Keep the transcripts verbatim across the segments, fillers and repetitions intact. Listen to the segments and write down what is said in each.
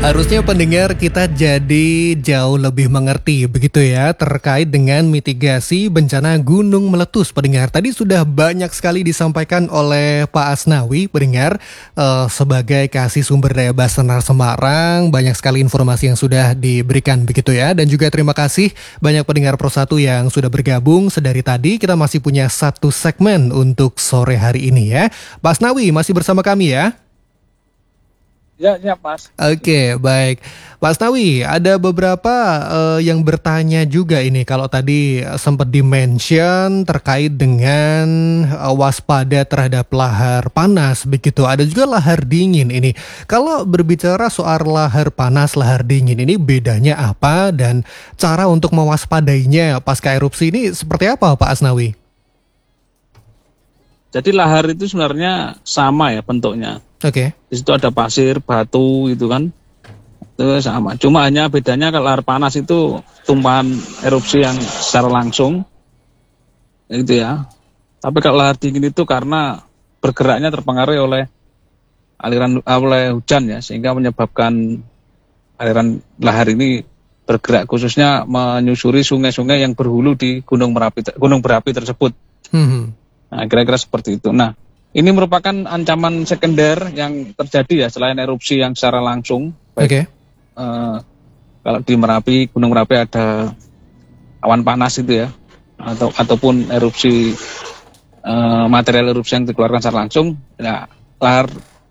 Harusnya pendengar kita jadi jauh lebih mengerti begitu ya terkait dengan mitigasi bencana gunung meletus. Pendengar tadi sudah banyak sekali disampaikan oleh Pak Asnawi pendengar eh, sebagai kasih sumber daya Basarnas Semarang. Banyak sekali informasi yang sudah diberikan begitu ya. Dan juga terima kasih banyak pendengar Pro satu yang sudah bergabung sedari tadi. Kita masih punya satu segmen untuk sore hari ini ya. Pak Asnawi masih bersama kami ya. Ya, ya, Mas. Oke, baik. Pak Asnawi, ada beberapa uh, yang bertanya juga ini. Kalau tadi uh, sempat di-mention terkait dengan uh, waspada terhadap lahar panas, begitu. Ada juga lahar dingin ini. Kalau berbicara soal lahar panas, lahar dingin ini bedanya apa? Dan cara untuk mewaspadainya pasca erupsi ini seperti apa, Pak Asnawi? Jadi lahar itu sebenarnya sama ya bentuknya. Oke. Di situ ada pasir, batu gitu kan. Itu sama. Cuma hanya bedanya kalau lahar panas itu tumpahan erupsi yang secara langsung. Gitu ya. Tapi kalau lahar dingin itu karena bergeraknya terpengaruh oleh aliran oleh hujan ya, sehingga menyebabkan aliran lahar ini bergerak, khususnya menyusuri sungai-sungai yang berhulu di gunung Merapi, gunung berapi tersebut. Hmm. Nah, kira-kira seperti itu. Nah, ini merupakan ancaman sekunder yang terjadi ya selain erupsi yang secara langsung. Oke. Okay. Uh, kalau di Merapi, Gunung Merapi ada awan panas itu ya, atau ataupun erupsi uh, material erupsi yang dikeluarkan secara langsung. Ya, lahar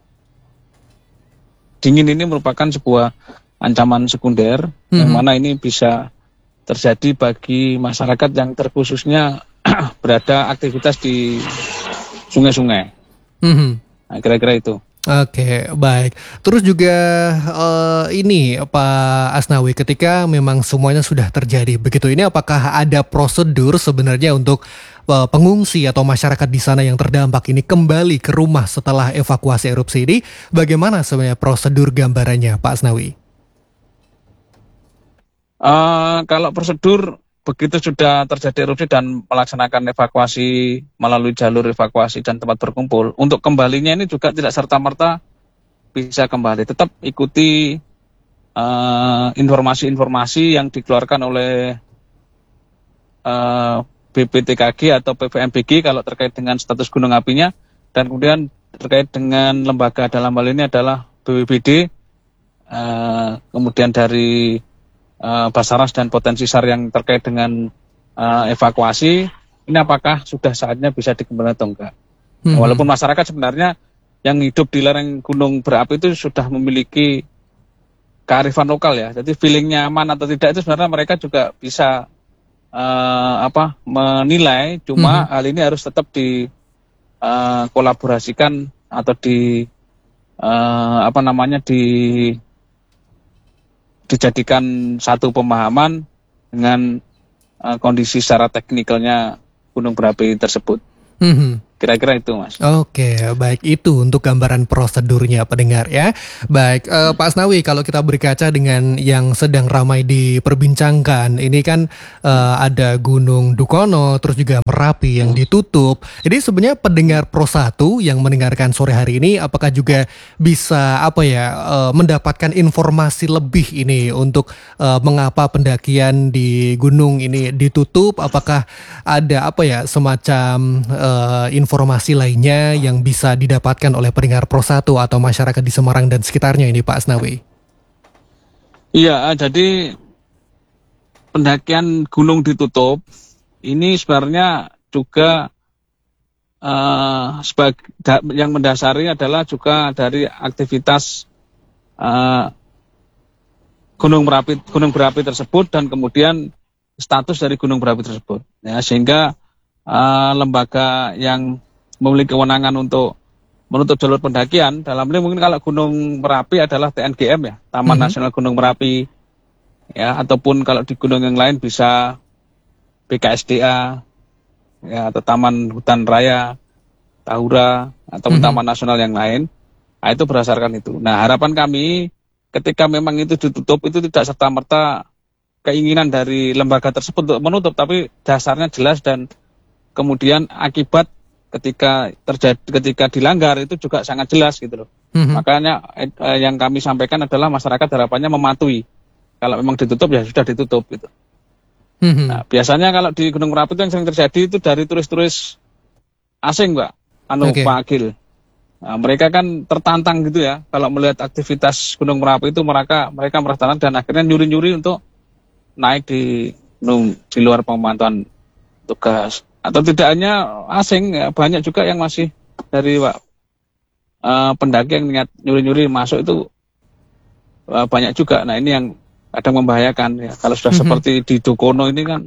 dingin ini merupakan sebuah ancaman sekunder, mm-hmm. yang mana ini bisa terjadi bagi masyarakat yang terkhususnya berada aktivitas di sungai-sungai. Mm-hmm. Nah, kira-kira itu. Oke, baik. Terus juga uh, ini Pak Asnawi, ketika memang semuanya sudah terjadi begitu, ini apakah ada prosedur sebenarnya untuk uh, pengungsi atau masyarakat di sana yang terdampak ini kembali ke rumah setelah evakuasi erupsi ini? Bagaimana sebenarnya prosedur gambarannya, Pak Asnawi? Uh, kalau prosedur begitu sudah terjadi erupsi dan melaksanakan evakuasi melalui jalur evakuasi dan tempat berkumpul, untuk kembalinya ini juga tidak serta-merta bisa kembali. Tetap ikuti uh, informasi-informasi yang dikeluarkan oleh uh, B P T K G atau P V M B G kalau terkait dengan status gunung apinya, dan kemudian terkait dengan lembaga dalam hal ini adalah B W B D, uh, kemudian dari Uh, Basarnas dan potensi S A R yang terkait dengan uh, evakuasi, ini apakah sudah saatnya bisa dikembalikan atau enggak. Hmm. Walaupun masyarakat sebenarnya yang hidup di lereng gunung berapi itu sudah memiliki kearifan lokal ya, jadi feelingnya aman atau tidak itu sebenarnya mereka juga bisa uh, apa menilai, cuma hmm. hal ini harus tetap dikolaborasikan uh, atau di uh, apa namanya di dijadikan satu pemahaman dengan uh, kondisi secara teknikalnya gunung berapi tersebut. Mm-hmm. Kira-kira itu, Mas. Oke, baik, itu untuk gambaran prosedurnya pendengar ya. Baik, eh, Pak Asnawi, kalau kita berkaca dengan yang sedang ramai diperbincangkan, ini kan eh, ada Gunung Dukono, terus juga Merapi yang ditutup. Jadi sebenarnya pendengar Pro satu yang mendengarkan sore hari ini, apakah juga bisa apa ya eh, mendapatkan informasi lebih ini untuk eh, mengapa pendakian di gunung ini ditutup? Apakah ada apa ya semacam eh, informasi informasi lainnya yang bisa didapatkan oleh pendengar Pro satu atau masyarakat di Semarang dan sekitarnya ini, Pak Asnawi? Iya, jadi pendakian gunung ditutup ini sebenarnya juga uh, sebagai da, yang mendasari adalah juga dari aktivitas uh, gunung berapi gunung berapi tersebut dan kemudian status dari gunung berapi tersebut. Ya, sehingga Uh, lembaga yang memiliki kewenangan untuk menutup jalur pendakian, dalam ini mungkin kalau Gunung Merapi adalah T N G M ya, Taman mm-hmm. Nasional Gunung Merapi ya, ataupun kalau di gunung yang lain bisa B K S D A ya, atau Taman Hutan Raya Tahura ataupun mm-hmm. Taman Nasional yang lain. Nah, itu berdasarkan itu. Nah, harapan kami ketika memang itu ditutup itu tidak serta-merta keinginan dari lembaga tersebut untuk menutup, tapi dasarnya jelas dan kemudian akibat ketika terjadi ketika dilanggar itu juga sangat jelas gitu loh. Mhm. Makanya eh, yang kami sampaikan adalah masyarakat harapannya mematuhi. Kalau memang ditutup ya sudah ditutup gitu. Mhm. Nah, biasanya kalau di Gunung Merapi itu yang sering terjadi itu dari turis-turis asing, Mbak. Anu Oke. Pak Agil. Nah, mereka kan tertantang gitu ya kalau melihat aktivitas Gunung Merapi itu mereka mereka merasa tenang dan akhirnya nyuri-nyuri untuk naik di gunung di luar pemantauan tugas. Atau tidak hanya asing ya, banyak juga yang masih dari Pak eh, pendaki yang niat nyuri-nyuri masuk itu eh, banyak juga. Nah, ini yang kadang membahayakan ya. Kalau sudah Mhm. seperti di Dukono ini kan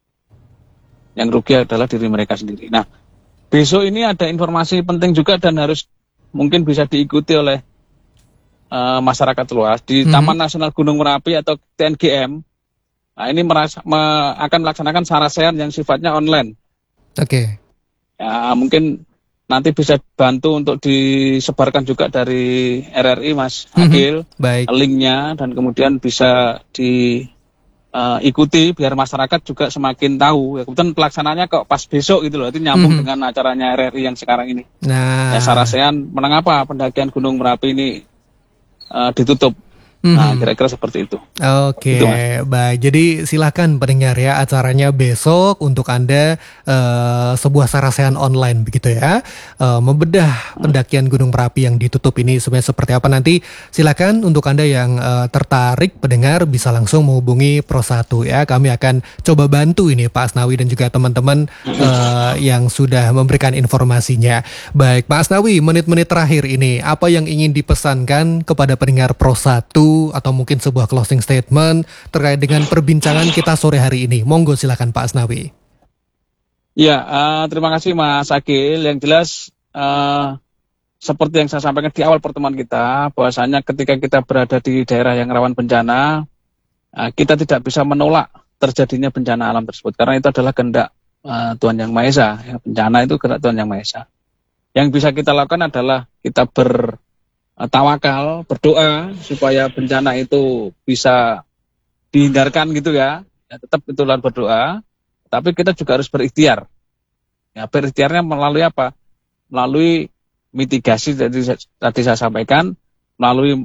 yang rugi adalah diri mereka sendiri. Nah, besok ini ada informasi penting juga dan harus mungkin bisa diikuti oleh uh, masyarakat luas di Mhm. Taman Nasional Gunung Merapi atau T N G M. Nah, ini merasa, me, akan melaksanakan sarasehan yang sifatnya online. Oke. Ya, mungkin nanti bisa bantu untuk disebarkan juga dari R R I, Mas Mhm. Agil, Baik. linknya dan kemudian bisa diikuti biar masyarakat juga semakin tahu. Ya, kemudian pelaksanaannya kok pas besok gitu loh, itu nyambung Mhm. dengan acaranya R R I yang sekarang ini. Nah. Ya, sarasehan mengapa pendakian Gunung Merapi ini uh, ditutup. Nah, Mhm. kira-kira seperti itu. Oke, Itu, Mas. baik. Jadi silakan pendengar ya, acaranya besok untuk Anda eh, sebuah sarasehan online begitu ya. Eh, membedah pendakian Gunung Merapi yang ditutup ini sebenarnya seperti apa nanti silakan untuk Anda yang eh, tertarik pendengar bisa langsung menghubungi Pro satu ya. Kami akan coba bantu ini Pak Asnawi dan juga teman-teman eh, yang sudah memberikan informasinya. Baik, Pak Asnawi, menit-menit terakhir ini apa yang ingin dipesankan kepada pendengar Pro satu atau mungkin sebuah closing statement terkait dengan perbincangan kita sore hari ini. Monggo silakan Pak Asnawi. Ya, uh, terima kasih Mas Agil. Yang jelas uh, seperti yang saya sampaikan di awal pertemuan kita, bahwasanya ketika kita berada di daerah yang rawan bencana, uh, kita tidak bisa menolak terjadinya bencana alam tersebut karena itu adalah kehendak uh, Tuhan Yang Maha Esa. Ya, bencana itu kehendak Tuhan Yang Maha Esa. Yang bisa kita lakukan adalah kita ber tawakal, berdoa supaya bencana itu bisa dihindarkan gitu ya. Ya tetap itulah berdoa, tapi kita juga harus berikhtiar. Ya, berikhtiarnya melalui apa? Melalui mitigasi tadi, tadi saya sampaikan, melalui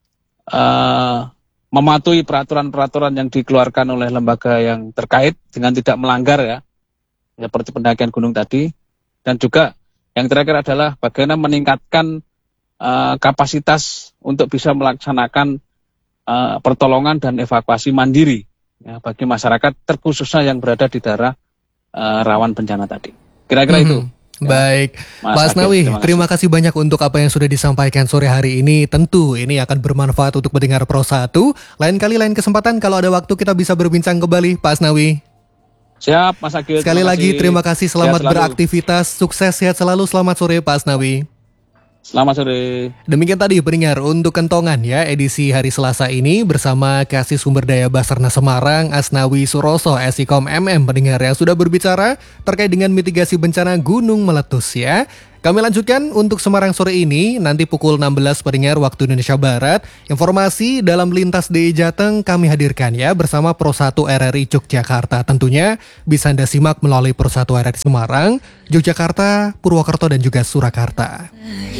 uh, mematuhi peraturan-peraturan yang dikeluarkan oleh lembaga yang terkait dengan tidak melanggar ya, seperti pendakian gunung tadi, dan juga yang terakhir adalah bagaimana meningkatkan Uh, kapasitas untuk bisa melaksanakan uh, pertolongan dan evakuasi mandiri ya, bagi masyarakat terkhususnya yang berada di daerah uh, rawan bencana tadi. Kira-kira Mhm. itu. Ya, Baik, Mas Pak Asnawi, Agil, terima terima kasih banyak untuk apa yang sudah disampaikan sore hari ini. Tentu ini akan bermanfaat untuk pendengar Pro satu. Lain kali, lain kesempatan kalau ada waktu kita bisa berbincang kembali, Pak Asnawi. Siap, Mas Agil. Sekali terima lagi kasih. terima kasih, Sehat selamat selalu. beraktivitas, sukses, sehat selalu, selamat sore Pak Asnawi. Selamat sore. Demikian tadi pendengar untuk kentongan ya edisi hari Selasa ini bersama Kasih Sumber Daya Basarnas Semarang Asnawi Suroso Esikom M M pendengar yang sudah berbicara terkait dengan mitigasi bencana gunung meletus ya. Kami lanjutkan untuk Semarang sore ini nanti pukul enam belas pendengar waktu Indonesia Barat. Informasi dalam lintas D I Jateng kami hadirkan ya bersama Pro satu R R I Yogyakarta. Tentunya bisa Anda simak melalui Pro satu R R I Semarang, Yogyakarta, Purwokerto dan juga Surakarta.